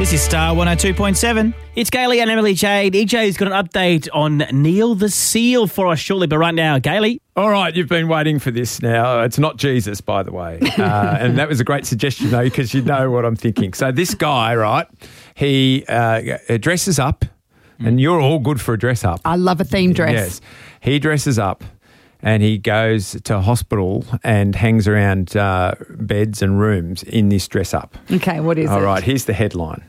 This is Star 102.7. It's Gailey and Emily Jade. EJ's got an update on Neil the Seal for us shortly, but right now, Gailey. All right, you've been waiting for this now. It's not Jesus, by the way. And that was a great suggestion, though, because you know what I'm thinking. So this guy, right, he dresses up, and you're all good for a dress up. I love a theme dress. Yes. He dresses up and he goes to hospital and hangs around beds and rooms in this dress up. Okay, what is it? All right, here's the headline.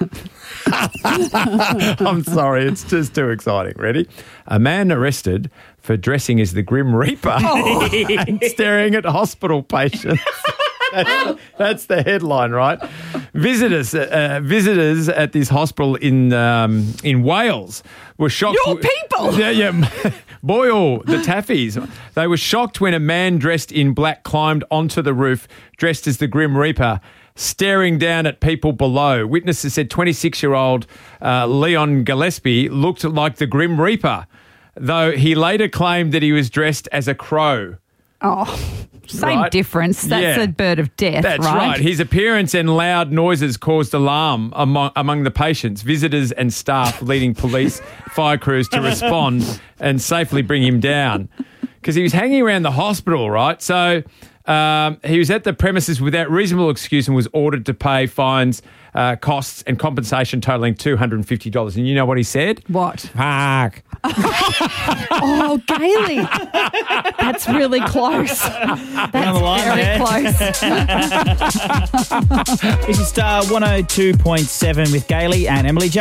I'm sorry, it's just too exciting. Ready? A man arrested for dressing as the Grim Reaper and staring at hospital patients. That's the headline, right? Visitors at this hospital in Wales were shocked. Your people! Yeah. Boyle, the Taffies. They were shocked when a man dressed in black climbed onto the roof, dressed as the Grim Reaper, staring down at people below. Witnesses said 26-year-old Leon Gillespie looked like the Grim Reaper, though he later claimed that he was dressed as a crow. Oh, same Right? difference. That's a bird of death, That's right. His appearance and loud noises caused alarm among the patients, visitors and staff, leading police, fire crews to respond and safely bring him down. Because he was hanging around the hospital, right? So he was at the premises without reasonable excuse and was ordered to pay fines, costs and compensation totaling $250. And you know what he said? What? Fuck. Oh, Gailey. That's really close. That's very close. This is Star 102.7 with Gailey and Emily Jade.